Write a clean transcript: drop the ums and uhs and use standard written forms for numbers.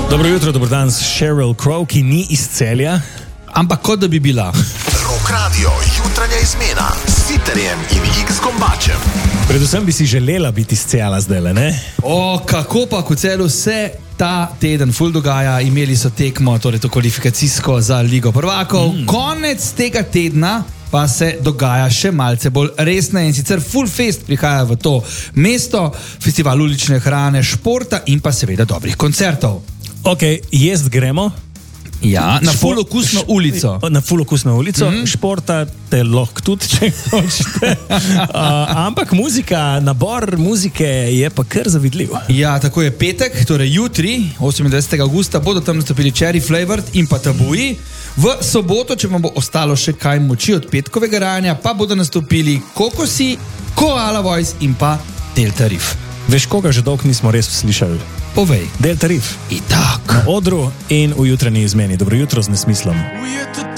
Dobro jutro, dober dan s Sheryl Crow, ki ni iz Celja, ampak kot da bi bila. Rock Radio, jutranja izmena s Siterjem in X-Kombačem. Predvsem bi si želela biti iz Celja zdaj, ne? O, kako pa v Celju se ta teden ful dogaja, imeli so tekmo, torej to kvalifikacijsko za Ligo prvakov. Konec tega tedna pa se dogaja še malce bolj resno in sicer Full Fest prihaja v to mesto, festival ulične hrane, športa in pa seveda dobrih koncertov. Ok, jest gremo. Ja, na ful okusno ulico. Na ful okusno ulico, športa te lahko tudi, če hočete. Ampak muzika, nabor muzike je pa kar zavidljiv. Ja, tako je petek, torej jutri, 28. augusta, bodo tam nastopili Cherry Flavored in pa Tabuji. V soboto, če vam bo ostalo še kaj moči od petkovega rajanja, pa bodo nastopili Kokosi, Koala Voice in pa Delta Reef. Veš, koga že dolgo nismo res slišali? Povej. Delta Reef. Itak. Na odru in v jutranji izmeni. Dobro jutro z Nesmislom.